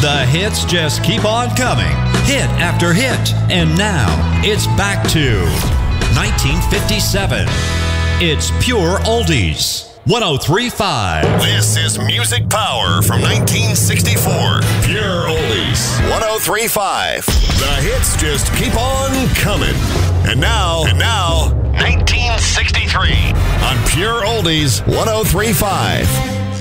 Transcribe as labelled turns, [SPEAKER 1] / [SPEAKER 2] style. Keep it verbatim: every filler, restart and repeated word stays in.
[SPEAKER 1] The hits just keep on coming, hit after hit. And now, it's back to nineteen fifty-seven. It's Pure Oldies. one oh three point five.
[SPEAKER 2] This is Music Power from nineteen sixty-four. Pure Oldies. one oh three point five. The hits just keep on coming. And now, and now, nineteen sixty-three. On Pure Oldies, one oh three point five.